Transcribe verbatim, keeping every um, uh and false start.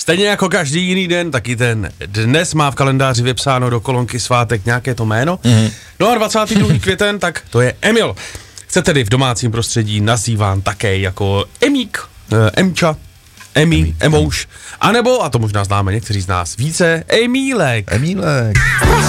Stejně jako každý jiný den, taky ten dnes má v kalendáři vypsáno do kolonky svátek nějaké to jméno. Mm. No a dvacátého druhého květen, tak to je Emil. Se tedy v domácím prostředí nazýván také jako Emík, Emča, Emi, Emouš, anebo, a to možná známe někteří z nás více, Emílek. Emílek.